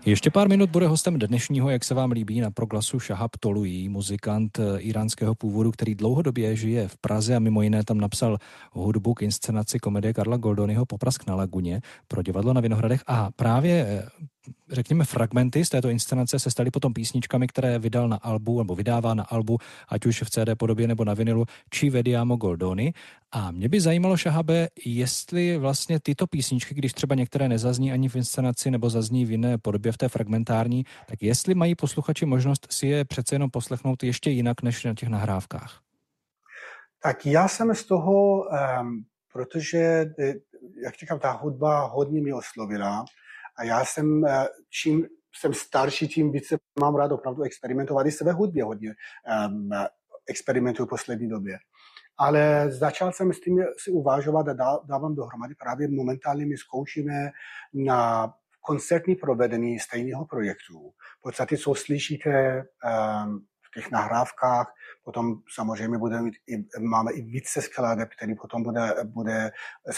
Ještě pár minut bude hostem dnešního, jak se vám líbí, na Proglasu Shahab Toluji, muzikant iránského původu, který dlouhodobě žije v Praze a mimo jiné tam napsal hudbu k inscenaci komedie Karla Goldonyho Poprask na laguně pro divadlo na Vinohradech a právě řekněme fragmenty z této inscenace se staly potom písničkami, které vydal na albu nebo vydává na albu, ať už v CD podobě nebo na vinilu, Ci vediamo Goldony. A mě by zajímalo, Shahabe, jestli vlastně tyto písničky, když třeba některé nezazní ani v inscenaci nebo zazní v jiné podobě v té fragmentární, tak jestli mají posluchači možnost si je přece jenom poslechnout ještě jinak než na těch nahrávkách. Tak já jsem z toho, protože, jak říkám, ta hudba hodně mě oslovila a já jsem, čím jsem starší, tím více mám rád opravdu experimentovat i své hudbě hodně experimentuju v poslední době. Ale začal jsem s tím si uvažovat a dávám dohromady právě momentálně my zkoušíme na koncertní provedení stejného projektu. V podstatě, co slyšíte v těch nahrávkách, potom samozřejmě máme i více skladeb, který potom bude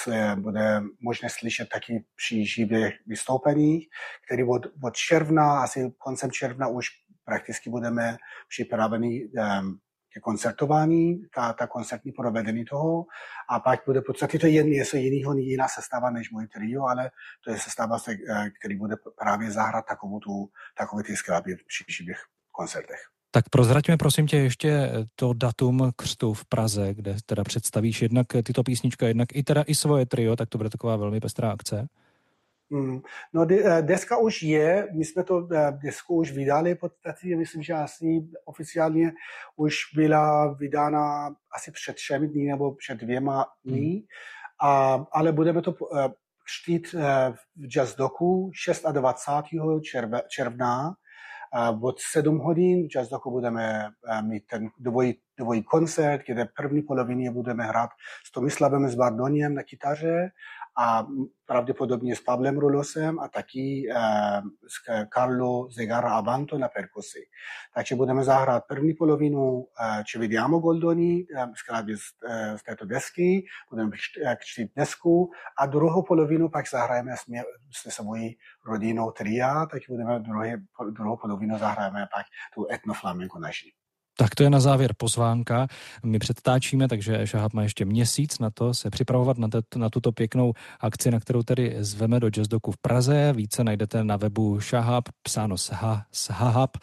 možné slyšet taky při živých vystoupeních, který od června, asi koncem června už prakticky budeme připraveni ke koncertování, ta koncertní provedení toho a pak bude v podstatě to něco jiná sestava než můj trio, ale to je sestava, který bude právě zahrát takové ty skladby při živých koncertech. Tak prozraďme prosím tě ještě to datum křtu v Praze, kde teda představíš jednak tyto písničky, jednak i svoje trio, tak to bude taková velmi pestrá akce. No, deska už je, my jsme to desku už vydali, v podstatě myslím, že asi oficiálně už byla vydána asi před 3 dny nebo před 2 dny, ale budeme to křtít v Jazz Doku 26. června od 7 hodin. V Jazz Doku budeme mít ten dvojí koncert, kde první polovině budeme hrát s Tomislavem Zvardoniem na kytaře a pravděpodobně s Pavlem Rulosem a taky s Carlo Zegara Abanto na perkusy. Takže budeme zahrát první polovinu Ci vediamo Goldony, skladby z této desky, budeme křtít desku a druhou polovinu pak zahrajeme se svojí rodinou tria, tak budeme druhou polovinu zahrajeme pak tu etnoflamenku naši. Tak to je na závěr pozvánka. My předtáčíme, takže Shahab má ještě měsíc na to se připravovat na tuto pěknou akci, na kterou tedy zveme do Jazz Doku v Praze. Více najdete na webu Shahab, psáno Shahab,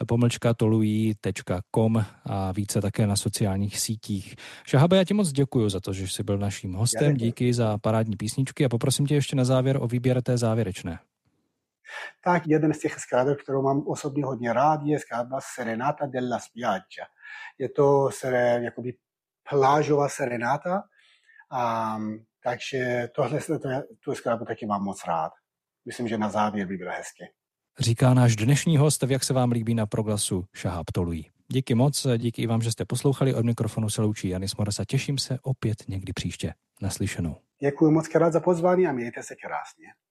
_toluji.com a více také na sociálních sítích. Shahabe, já ti moc děkuju za to, že jsi byl naším hostem. Díky za parádní písničky a poprosím tě ještě na závěr o výběr té závěrečné. Tak jeden z těch skladeb, kterou mám osobně hodně rád, je skladba Serenata della Spiaggia. Je to jakoby plážová serenáta, takže tu skladbu taky mám moc rád. Myslím, že na závěr by bylo hezky. Říká náš dnešní host, jak se vám líbí na Proglasu Shahab Toluji. Díky moc, díky i vám, že jste poslouchali. Od mikrofonu se loučí Janis Morasa. Těším se opět někdy příště. Naslyšenou. Děkuji moc krát za pozvání a mějte se krásně.